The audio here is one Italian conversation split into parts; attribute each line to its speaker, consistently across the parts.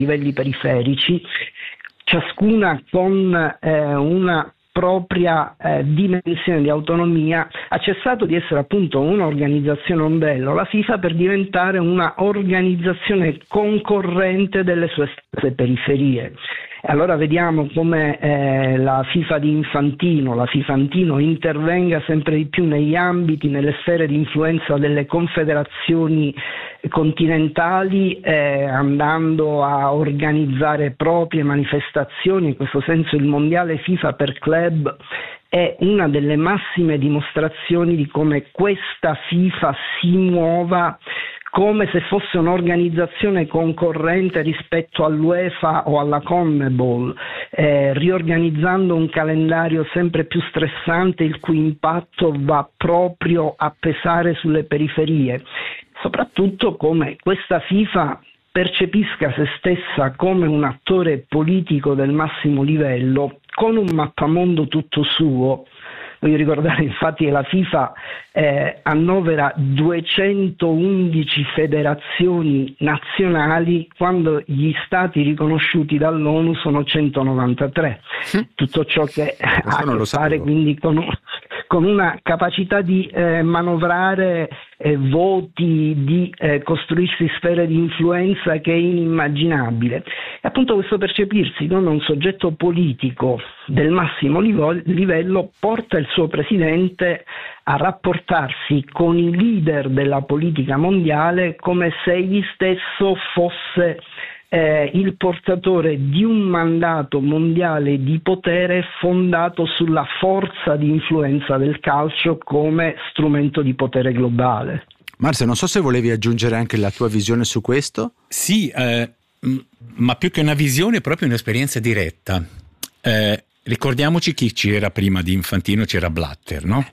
Speaker 1: livelli periferici, ciascuna con una propria dimensione di autonomia, ha cessato di essere appunto un'organizzazione ombrello, la FIFA, per diventare una organizzazione concorrente delle sue stesse periferie. Allora vediamo come la FIFA di Infantino, la Fifantino, intervenga sempre di più negli ambiti, nelle sfere di influenza delle confederazioni continentali, andando a organizzare proprie manifestazioni. In questo senso il mondiale FIFA per club è una delle massime dimostrazioni di come questa FIFA si muova come se fosse un'organizzazione concorrente rispetto all'UEFA o alla CONMEBOL, riorganizzando un calendario sempre più stressante, il cui impatto va proprio a pesare sulle periferie. Soprattutto come questa FIFA percepisca se stessa come un attore politico del massimo livello, con un mappamondo tutto suo. Voglio ricordare infatti che la FIFA annovera 211 federazioni nazionali, quando gli stati riconosciuti dall'ONU sono 193. Tutto ciò che ha a che fare quindi con una capacità di manovrare voti, di costruirsi sfere di influenza che è inimmaginabile. E appunto questo percepirsi come un soggetto politico del massimo livello porta il suo presidente a rapportarsi con i leader della politica mondiale come se egli stesso fosse il portatore di un mandato mondiale di potere fondato sulla forza di influenza del calcio come strumento di potere globale.
Speaker 2: Marzio, non so se volevi aggiungere anche la tua visione su questo.
Speaker 3: Sì, ma più che una visione, proprio un'esperienza diretta. Ricordiamoci chi c'era prima di Infantino, c'era Blatter, no?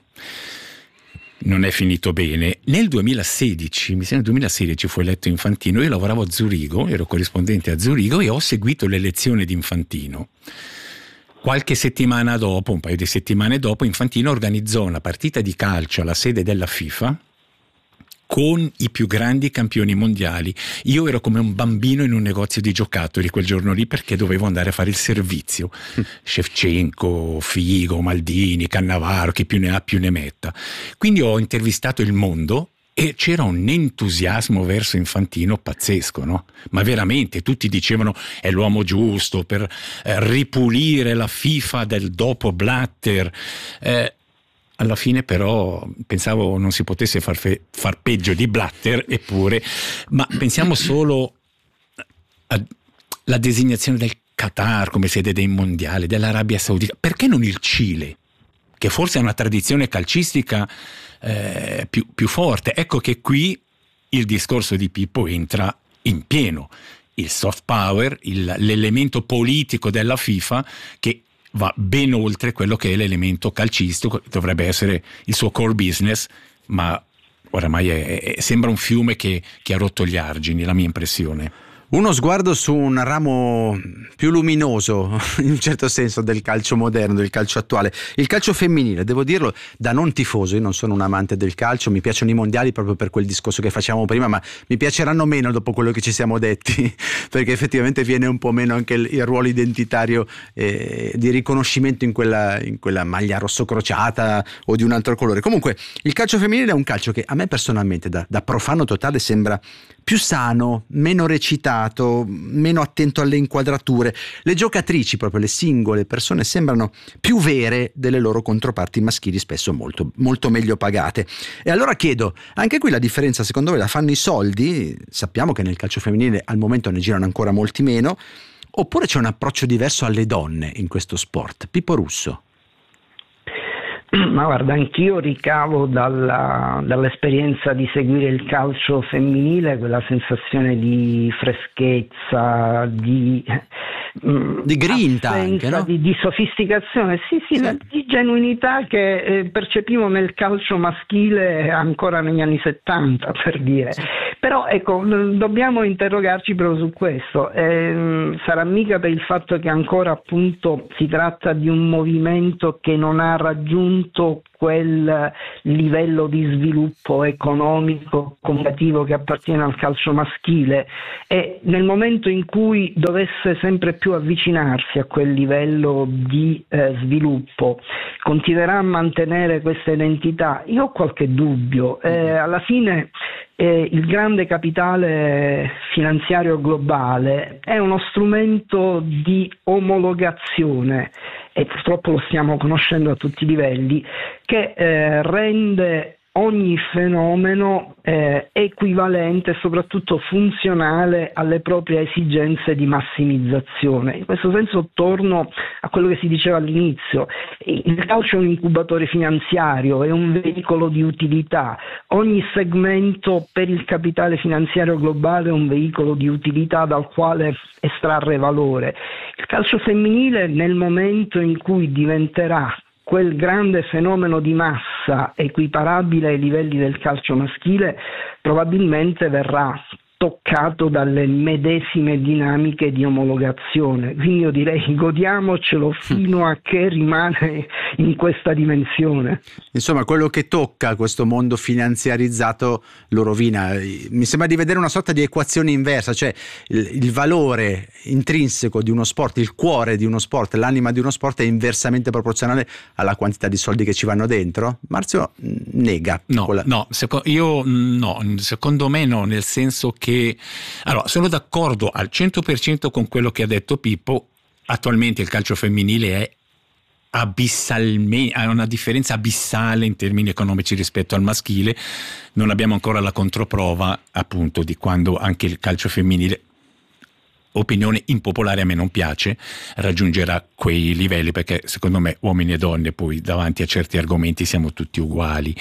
Speaker 3: Non è finito bene. Nel 2016, mi sembra nel 2016 fu eletto Infantino. Io lavoravo a Zurigo, ero corrispondente a Zurigo e ho seguito l'elezione di Infantino. Qualche settimana dopo, un paio di settimane dopo, Infantino organizzò una partita di calcio alla sede della FIFA con i più grandi campioni mondiali. Io ero come un bambino in un negozio di giocattoli quel giorno lì, perché dovevo andare a fare il servizio. Shevchenko, Figo, Maldini, Cannavaro, chi più ne ha più ne metta. Quindi ho intervistato il mondo e c'era un entusiasmo verso Infantino pazzesco, no? Ma veramente, tutti dicevano è l'uomo giusto per ripulire la FIFA del dopo Blatter. Alla fine però pensavo non si potesse far peggio di Blatter, eppure. Ma pensiamo solo alla designazione del Qatar come sede dei mondiali, dell'Arabia Saudita. Perché non il Cile, che forse ha una tradizione calcistica più forte? Ecco che qui il discorso di Pippo entra in pieno. Il soft power, l'elemento politico della FIFA, che va ben oltre quello che è l'elemento calcistico, dovrebbe essere il suo core business, ma oramai sembra un fiume che ha rotto gli argini, la mia impressione.
Speaker 2: Uno sguardo su un ramo più luminoso, in un certo senso, del calcio moderno, del calcio attuale. Il calcio femminile, devo dirlo, da non tifoso, io non sono un amante del calcio, mi piacciono i mondiali proprio per quel discorso che facciamo prima, ma mi piaceranno meno dopo quello che ci siamo detti, perché effettivamente viene un po' meno anche il ruolo identitario di riconoscimento in quella maglia rosso crociata o di un altro colore. Comunque, il calcio femminile è un calcio che a me personalmente, da profano totale, sembra più sano, meno recitato, meno attento alle inquadrature. Le giocatrici, proprio le singole persone, sembrano più vere delle loro controparti maschili, spesso molto, molto meglio pagate. E allora chiedo, anche qui la differenza secondo voi la fanno i soldi? Sappiamo che nel calcio femminile al momento ne girano ancora molti meno, oppure c'è un approccio diverso alle donne in questo sport? Pippo Russo.
Speaker 1: Ma guarda, anch'io ricavo dall'esperienza di seguire il calcio femminile quella sensazione di freschezza, di
Speaker 2: di grinta anche, no?
Speaker 1: di sofisticazione, sì, di genuinità che percepivo nel calcio maschile ancora negli anni 70, per dire. Però ecco, dobbiamo interrogarci proprio su questo. Sarà mica per il fatto che ancora appunto si tratta di un movimento che non ha raggiunto quel livello di sviluppo economico comunicativo che appartiene al calcio maschile, e nel momento in cui dovesse sempre più avvicinarsi a quel livello di sviluppo continuerà a mantenere questa identità? Io ho qualche dubbio. Alla fine il grande capitale finanziario globale è uno strumento di omologazione, e purtroppo lo stiamo conoscendo a tutti i livelli, che rende ogni fenomeno equivalente e soprattutto funzionale alle proprie esigenze di massimizzazione. In questo senso torno a quello che si diceva all'inizio: il calcio è un incubatore finanziario, è un veicolo di utilità. Ogni segmento per il capitale finanziario globale è un veicolo di utilità dal quale estrarre valore. Il calcio femminile, nel momento in cui diventerà quel grande fenomeno di massa equiparabile ai livelli del calcio maschile, probabilmente verrà toccato dalle medesime dinamiche di omologazione. Quindi io direi godiamocelo fino a che rimane in questa dimensione.
Speaker 2: Insomma, quello che tocca questo mondo finanziarizzato lo rovina. Mi sembra di vedere una sorta di equazione inversa, cioè il valore intrinseco di uno sport, il cuore di uno sport, l'anima di uno sport è inversamente proporzionale alla quantità di soldi che ci vanno dentro. Marzio nega.
Speaker 3: Secondo me no, nel senso che allora, sono d'accordo al 100% con quello che ha detto Pippo. Attualmente il calcio femminile è ha una differenza abissale in termini economici rispetto al maschile. Non abbiamo ancora la controprova appunto di quando anche il calcio femminile, opinione impopolare, a me non piace, raggiungerà quei livelli, perché secondo me uomini e donne poi davanti a certi argomenti siamo tutti uguali.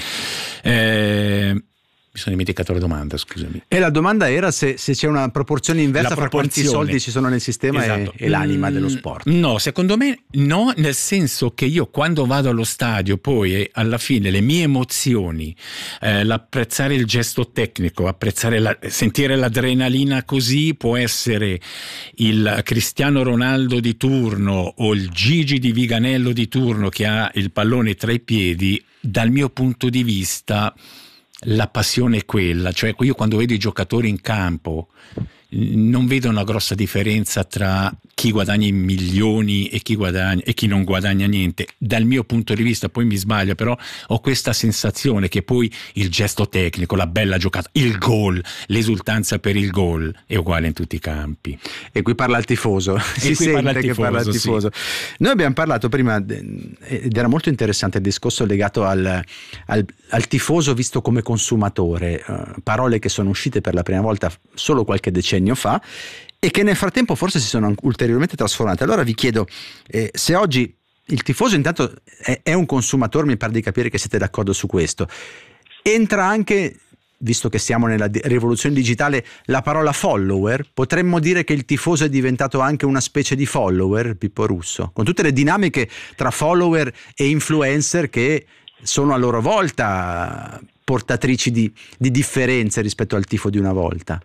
Speaker 3: Mi sono dimenticato la domanda, scusami.
Speaker 2: E la domanda era se c'è una proporzione inversa fra quanti soldi ci sono nel sistema, esatto, e l'anima dello sport.
Speaker 3: No, secondo me no, nel senso che io quando vado allo stadio poi alla fine le mie emozioni, l'apprezzare il gesto tecnico, sentire l'adrenalina così, può essere il Cristiano Ronaldo di turno o il Gigi di Viganello di turno che ha il pallone tra i piedi. Dal mio punto di vista la passione è quella, cioè io quando vedo i giocatori in campo non vedo una grossa differenza tra chi guadagna milioni e chi non guadagna niente. Dal mio punto di vista, poi mi sbaglio, però ho questa sensazione che poi il gesto tecnico, la bella giocata, il gol, l'esultanza per il gol è uguale in tutti i campi.
Speaker 2: E qui parla il tifoso, si sente che parla il tifoso. Sì. Noi abbiamo parlato prima, ed era molto interessante il discorso legato al tifoso visto come consumatore, parole che sono uscite per la prima volta solo qualche decennio fa e che nel frattempo forse si sono ulteriormente trasformate. Allora vi chiedo se oggi il tifoso intanto è un consumatore, mi pare di capire che siete d'accordo su questo. Entra anche, visto che siamo nella rivoluzione digitale, la parola follower. Potremmo dire che il tifoso è diventato anche una specie di follower, Pippo Russo, con tutte le dinamiche tra follower e influencer che sono a loro volta portatrici di differenze rispetto al tifo di una volta.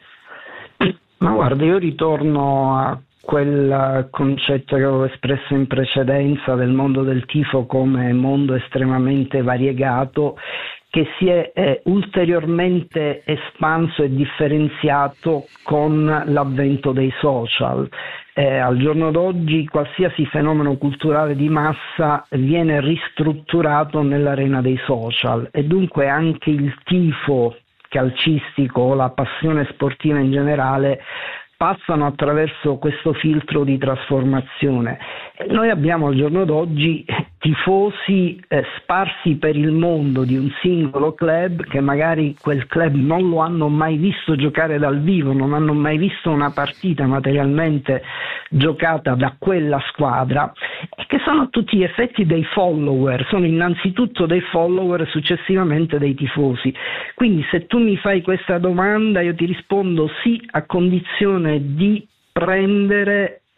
Speaker 1: Ma guarda, io ritorno a quel concetto che avevo espresso in precedenza del mondo del tifo come mondo estremamente variegato, che si è ulteriormente espanso e differenziato con l'avvento dei social. Al giorno d'oggi qualsiasi fenomeno culturale di massa viene ristrutturato nell'arena dei social, e dunque anche il tifo calcistico o la passione sportiva in generale passano attraverso questo filtro di trasformazione. Noi abbiamo al giorno d'oggi tifosi sparsi per il mondo di un singolo club, che magari quel club non lo hanno mai visto giocare dal vivo, non hanno mai visto una partita materialmente giocata da quella squadra, e che sono a tutti gli effetti dei follower, sono innanzitutto dei follower, successivamente dei tifosi. Quindi se tu mi fai questa domanda io ti rispondo sì, a condizione di prendere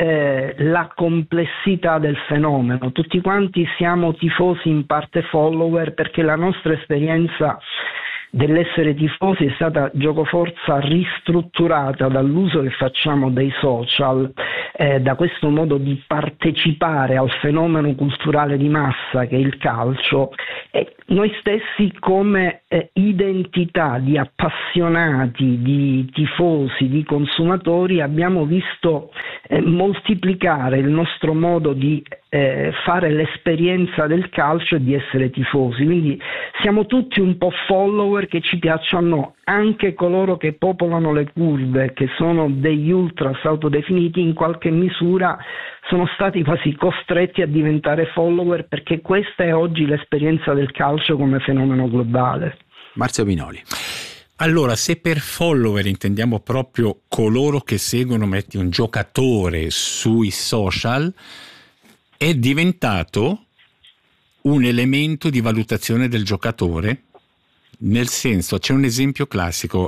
Speaker 1: la complessità del fenomeno. Tutti quanti siamo tifosi, in parte follower, perché la nostra esperienza dell'essere tifosi è stata giocoforza ristrutturata dall'uso che facciamo dei social, da questo modo di partecipare al fenomeno culturale di massa che è il calcio, e noi stessi come identità di appassionati, di tifosi, di consumatori abbiamo visto moltiplicare il nostro modo di fare l'esperienza del calcio e di essere tifosi. Quindi siamo tutti un po' follower, che ci piacciono anche coloro che popolano le curve, che sono degli ultras autodefiniti, in qualche misura sono stati quasi costretti a diventare follower, perché questa è oggi l'esperienza del calcio come fenomeno globale.
Speaker 2: Marzio Minoli.
Speaker 3: Allora, se per follower intendiamo proprio coloro che seguono, metti, un giocatore sui social, è diventato un elemento di valutazione del giocatore, nel senso, c'è un esempio classico,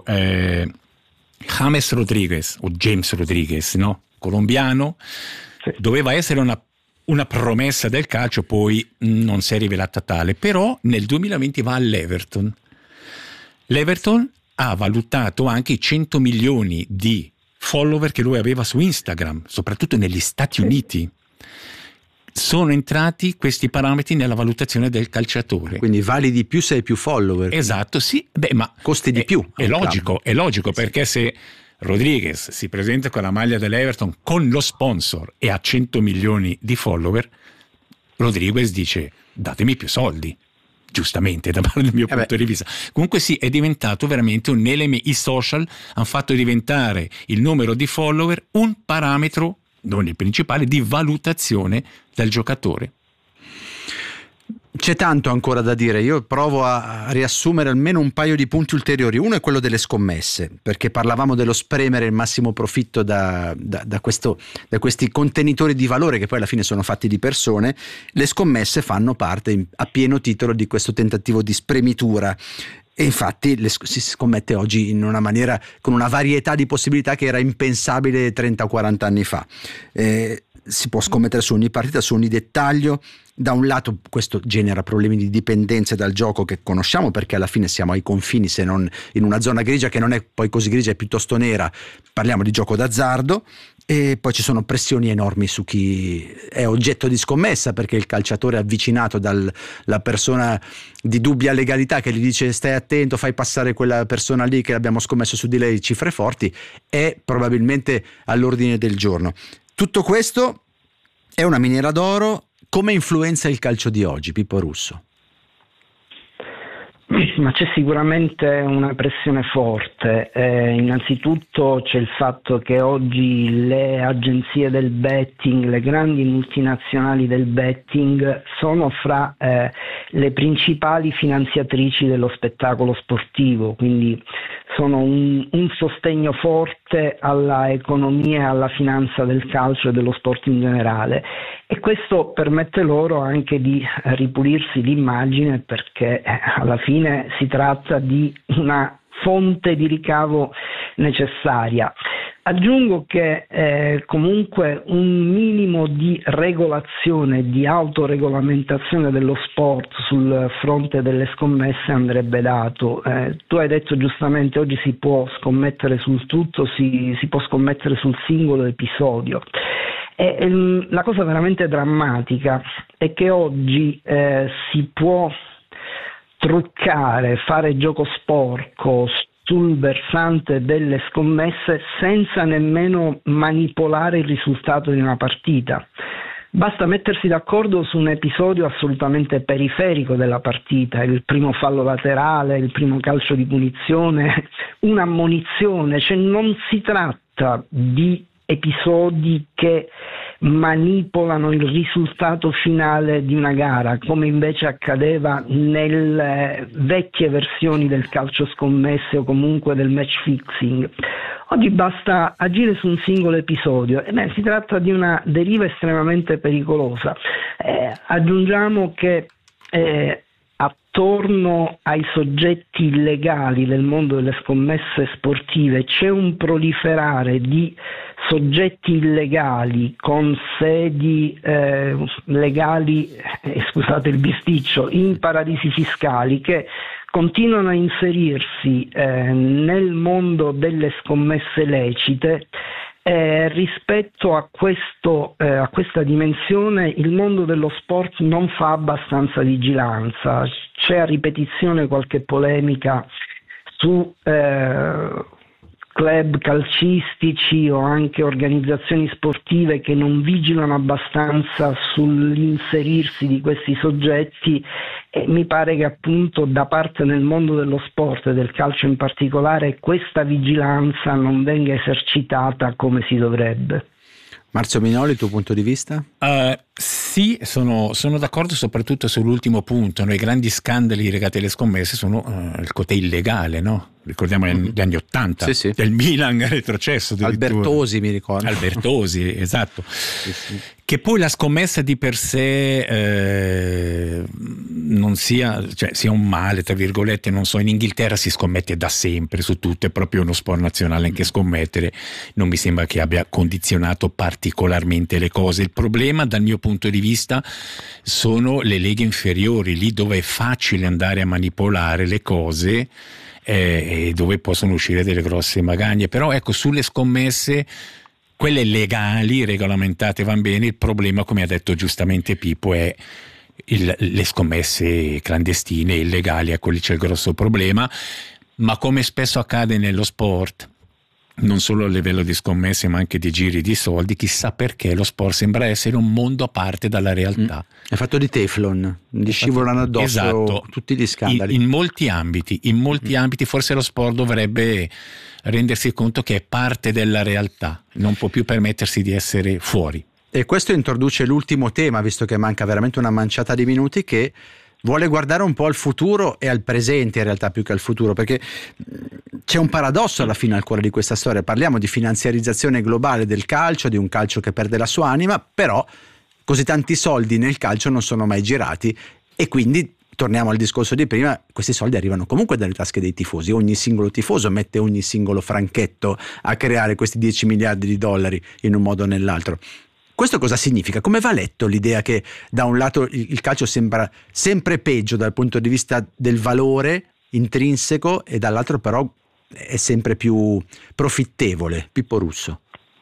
Speaker 3: James Rodriguez o James Rodriguez, no? Colombiano, sì. Doveva essere una promessa del calcio, poi non si è rivelata tale, però nel 2020 va all'Everton. L'Everton ha valutato anche i 100 milioni di follower che lui aveva su Instagram, soprattutto negli Stati Uniti. Sono entrati questi parametri nella valutazione del calciatore.
Speaker 2: Quindi vali di più se hai più follower.
Speaker 3: Esatto, sì. Beh, ma
Speaker 2: costi di più.
Speaker 3: È logico, perché se Rodriguez si presenta con la maglia dell'Everton con lo sponsor e ha 100 milioni di follower, Rodriguez dice: datemi più soldi. Giustamente, dal mio punto di vista. Comunque sì, è diventato veramente un elemento. I social hanno fatto diventare il numero di follower un parametro, non il principale, di valutazione del giocatore.
Speaker 2: C'è tanto ancora da dire, io provo a riassumere almeno un paio di punti ulteriori. Uno è quello delle scommesse, perché parlavamo dello spremere il massimo profitto da questi contenitori di valore che poi alla fine sono fatti di persone. Le scommesse fanno parte a pieno titolo di questo tentativo di spremitura. E infatti si scommette oggi in una maniera, con una varietà di possibilità che era impensabile 30 o 40 anni fa. Si può scommettere su ogni partita, su ogni dettaglio. Da un lato questo genera problemi di dipendenza dal gioco che conosciamo, perché alla fine siamo ai confini, se non in una zona grigia che non è poi così grigia, è piuttosto nera. Parliamo di gioco d'azzardo. E poi ci sono pressioni enormi su chi è oggetto di scommessa, perché il calciatore avvicinato dalla persona di dubbia legalità che gli dice: stai attento, fai passare quella persona lì che abbiamo scommesso su di lei cifre forti, è probabilmente all'ordine del giorno. Tutto questo è una miniera d'oro. Come influenza il calcio di oggi, Pippo Russo?
Speaker 1: Ma c'è sicuramente una pressione forte. Innanzitutto c'è il fatto che oggi le agenzie del betting, le grandi multinazionali del betting, sono fra le principali finanziatrici dello spettacolo sportivo, quindi sono un sostegno forte alla economia e alla finanza del calcio e dello sport in generale, e questo permette loro anche di ripulirsi l'immagine, perché alla fine si tratta di una fonte di ricavo necessaria. Aggiungo che comunque un minimo di regolazione, di autoregolamentazione dello sport sul fronte delle scommesse andrebbe dato. Tu hai detto giustamente, oggi si può scommettere sul tutto, si può scommettere sul singolo episodio. E la cosa veramente drammatica è che oggi si può truccare, fare gioco sporco sul versante delle scommesse senza nemmeno manipolare il risultato di una partita. Basta mettersi d'accordo su un episodio assolutamente periferico della partita, il primo fallo laterale, il primo calcio di punizione, un'ammonizione, cioè non si tratta di episodi che manipolano il risultato finale di una gara, come invece accadeva nelle vecchie versioni del calcio scommesse o comunque del match fixing. Oggi basta agire su un singolo episodio. Si tratta di una deriva estremamente pericolosa. Aggiungiamo che attorno ai soggetti illegali del mondo delle scommesse sportive c'è un proliferare di soggetti illegali con sedi legali, scusate il bisticcio, in paradisi fiscali che continuano a inserirsi nel mondo delle scommesse lecite. Rispetto a questa dimensione il mondo dello sport non fa abbastanza vigilanza, c'è a ripetizione qualche polemica su club calcistici o anche organizzazioni sportive che non vigilano abbastanza sull'inserirsi di questi soggetti, e mi pare che appunto da parte del mondo dello sport e del calcio in particolare questa vigilanza non venga esercitata come si dovrebbe.
Speaker 2: Marzio Minoli, il tuo punto di vista?
Speaker 3: Sì, sono d'accordo soprattutto sull'ultimo punto. I grandi scandali legati alle scommesse sono il cotè illegale, no? Ricordiamo gli anni '80,
Speaker 2: sì.
Speaker 3: del Milan retrocesso.
Speaker 2: Albertosi, mi ricordo.
Speaker 3: Albertosi, esatto. Sì. Che poi la scommessa di per sé non sia un male, tra virgolette, non so, in Inghilterra si scommette da sempre su tutto, è proprio uno sport nazionale anche scommettere, non mi sembra che abbia condizionato particolarmente le cose. Il problema dal mio punto di vista sono le leghe inferiori, lì dove è facile andare a manipolare le cose e dove possono uscire delle grosse magagne. Però ecco, sulle scommesse, quelle legali, regolamentate, van bene. Il problema, come ha detto giustamente Pippo, è le scommesse clandestine, illegali. Ecco, lì c'è il grosso problema. Ma come spesso accade nello sport, non solo a livello di scommesse ma anche di giri di soldi, chissà perché lo sport sembra essere un mondo a parte dalla realtà.
Speaker 2: È fatto di Teflon, gli scivolano addosso, esatto, tutti gli scandali.
Speaker 3: In molti ambiti, forse lo sport dovrebbe rendersi conto che è parte della realtà, non può più permettersi di essere fuori.
Speaker 2: E questo introduce l'ultimo tema, visto che manca veramente una manciata di minuti, che vuole guardare un po' al futuro e al presente, in realtà, più che al futuro, perché c'è un paradosso alla fine al cuore di questa storia. Parliamo di finanziarizzazione globale del calcio, di un calcio che perde la sua anima, però così tanti soldi nel calcio non sono mai girati, e quindi torniamo al discorso di prima, questi soldi arrivano comunque dalle tasche dei tifosi. Ogni singolo tifoso mette ogni singolo franchetto a creare questi 10 miliardi di dollari in un modo o nell'altro. Questo cosa significa? Come va letto l'idea che da un lato il calcio sembra sempre peggio dal punto di vista del valore intrinseco e dall'altro però è sempre più profittevole? Pippo Russo.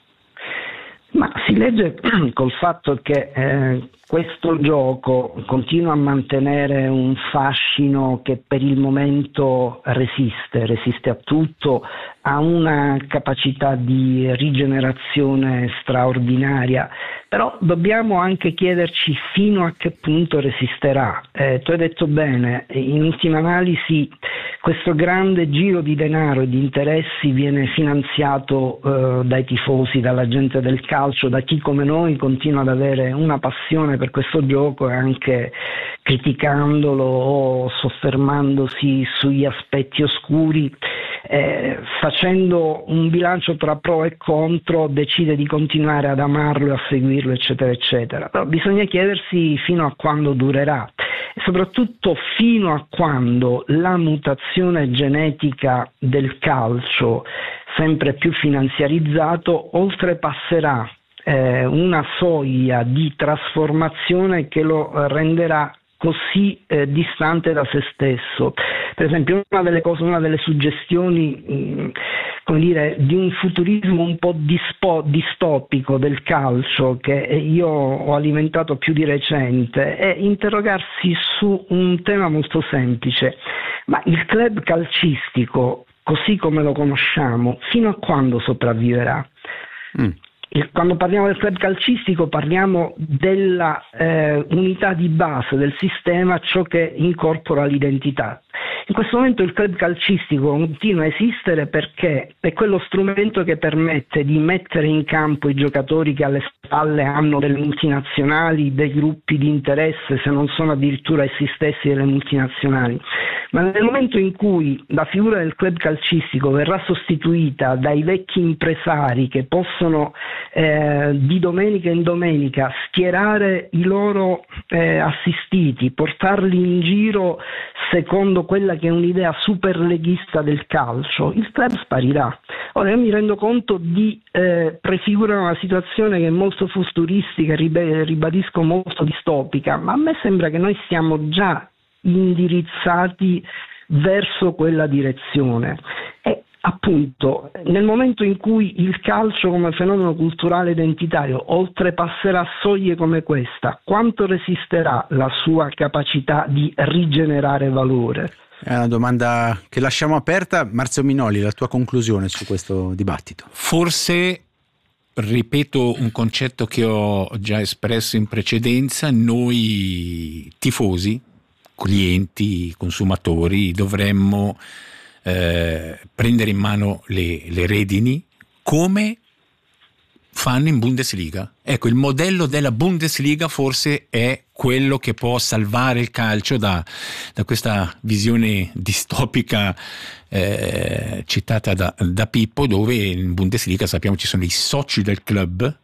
Speaker 1: Ma si legge col fatto che questo gioco continua a mantenere un fascino che per il momento resiste a tutto, ha una capacità di rigenerazione straordinaria, però dobbiamo anche chiederci fino a che punto resisterà. Tu hai detto bene, in ultima analisi questo grande giro di denaro e di interessi viene finanziato dai tifosi, dalla gente del calcio, da chi come noi continua ad avere una passione per questo gioco e anche criticandolo o soffermandosi sugli aspetti oscuri, facendo un bilancio tra pro e contro decide di continuare ad amarlo e a seguirlo, eccetera eccetera. Però bisogna chiedersi fino a quando durerà e soprattutto fino a quando la mutazione genetica del calcio, sempre più finanziarizzato, oltrepasserà una soglia di trasformazione che lo renderà così distante da se stesso. Per esempio, una delle suggestioni come dire, di un futurismo un po' distopico del calcio che io ho alimentato più di recente è interrogarsi su un tema molto semplice: ma il club calcistico, così come lo conosciamo, fino a quando sopravviverà? Quando parliamo del club calcistico parliamo della unità di base del sistema, ciò che incorpora l'identità. In questo momento il club calcistico continua a esistere perché è quello strumento che permette di mettere in campo i giocatori che alle spalle hanno delle multinazionali, dei gruppi di interesse, se non sono addirittura essi stessi delle multinazionali. Ma nel momento in cui la figura del club calcistico verrà sostituita dai vecchi impresari che possono di domenica in domenica schierare i loro assistiti, portarli in giro secondo quella che è un'idea superleghista del calcio, il club sparirà. Ora io mi rendo conto di prefigurare una situazione che è molto futuristica, ribadisco molto distopica, ma a me sembra che noi stiamo già indirizzati verso quella direzione. E appunto nel momento in cui il calcio come fenomeno culturale identitario oltrepasserà soglie come questa, quanto resisterà la sua capacità di rigenerare valore?
Speaker 2: È una domanda che lasciamo aperta. Marzio Minoli, la tua conclusione su questo dibattito?
Speaker 3: Forse, ripeto un concetto che ho già espresso in precedenza, noi tifosi, clienti, consumatori dovremmo prendere in mano le redini come fanno in Bundesliga. Ecco, il modello della Bundesliga forse è quello che può salvare il calcio da questa visione distopica citata da Pippo, dove in Bundesliga sappiamo ci sono i soci del club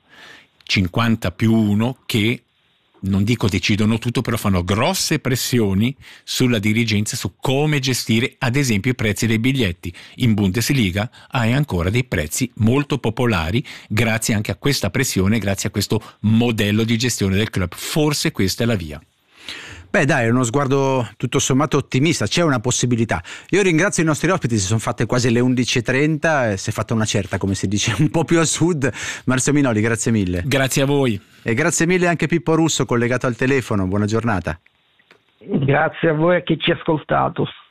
Speaker 3: 50+1 che non dico decidono tutto, però fanno grosse pressioni sulla dirigenza su come gestire ad esempio i prezzi dei biglietti. In Bundesliga hai ancora dei prezzi molto popolari grazie anche a questa pressione, grazie a questo modello di gestione del club. Forse questa è la via.
Speaker 2: Beh dai, è uno sguardo tutto sommato ottimista, c'è una possibilità. Io ringrazio i nostri ospiti, si sono fatte quasi le 11:30, si è fatta una certa, come si dice, un po' più a sud. Marzio Minoli, grazie mille.
Speaker 3: Grazie a voi.
Speaker 2: E grazie mille anche Pippo Russo, collegato al telefono, buona giornata.
Speaker 1: Grazie a voi e a chi ci ha ascoltato.